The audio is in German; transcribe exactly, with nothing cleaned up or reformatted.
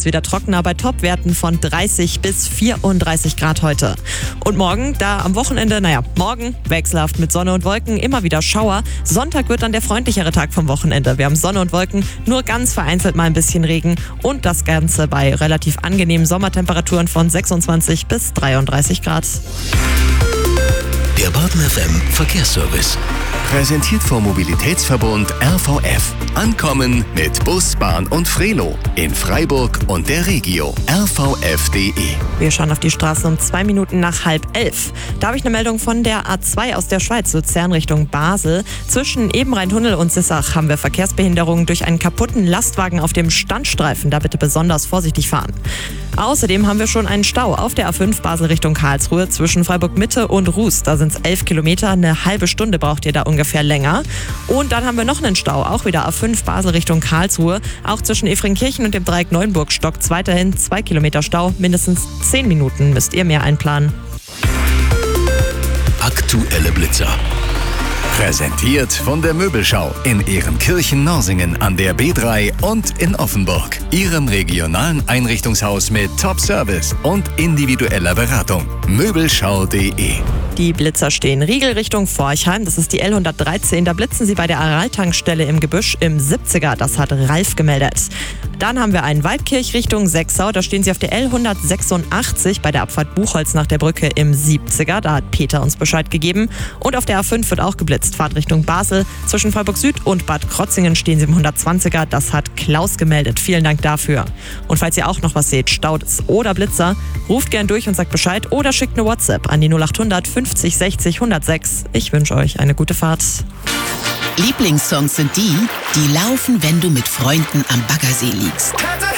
wieder trockener bei Topwerten von dreißig bis vierunddreißig Grad heute. Und morgen, da am Wochenende, naja, morgen wechselhaft mit Sonne und Wolken, immer wieder Schauer. Sonntag wird dann der freundlichere Tag vom Wochenende. Wir haben Sonne und Wolken, nur ganz vereinzelt mal ein bisschen Regen und das Ganze bei relativ angenehmen Sommertemperaturen von sechsundzwanzig bis dreiunddreißig Grad. Der Baden F M Verkehrsservice. Präsentiert vom Mobilitätsverbund R V F. Ankommen mit Bus, Bahn und Frelo. In Freiburg und der Regio. R V F punkt de. Wir schauen auf die Straße um zwei Minuten nach halb elf. Da habe ich eine Meldung von der A zwei aus der Schweiz, Luzern Richtung Basel. Zwischen Ebenrhein-Tunnel und Sissach haben wir Verkehrsbehinderungen durch einen kaputten Lastwagen auf dem Standstreifen. Da bitte besonders vorsichtig fahren. Außerdem haben wir schon einen Stau auf der A fünf Basel Richtung Karlsruhe zwischen Freiburg Mitte und Ruß. Da sind es elf Kilometer, eine halbe Stunde braucht ihr da ungefähr länger. Und dann haben wir noch einen Stau, auch wieder A fünf Basel Richtung Karlsruhe. Auch zwischen Efringkirchen und dem Dreieck Neuenburg stockt weiterhin zwei Kilometer Stau. Mindestens zehn Minuten müsst ihr mehr einplanen. Aktuelle Blitzer. Präsentiert von der Möbelschau in Ehrenkirchen-Norsingen an der B drei und in Offenburg. Ihrem regionalen Einrichtungshaus mit Top-Service und individueller Beratung. Möbelschau punkt de. Die Blitzer stehen Riegel Richtung Forchheim. Das ist die L hundertdreizehn. Da blitzen sie bei der Aral-Tankstelle im Gebüsch im siebziger. Das hat Ralf gemeldet. Dann haben wir einen Waldkirch Richtung Sechsau. Da stehen sie auf der L hundertsechsundachtzig bei der Abfahrt Buchholz nach der Brücke im siebziger. Da hat Peter uns Bescheid gegeben. Und auf der A fünf wird auch geblitzt. Fahrt Richtung Basel. Zwischen Freiburg Süd und Bad Krotzingen stehen sie im hundertzwanziger. Das hat Klaus gemeldet. Vielen Dank dafür. Und falls ihr auch noch was seht, Staus oder Blitzer, ruft gern durch und sagt Bescheid oder schickt eine WhatsApp an die null achthundert fünfzig sechzig hundertsechs. Ich wünsche euch eine gute Fahrt. Lieblingssongs sind die, die laufen, wenn du mit Freunden am Baggersee liegst.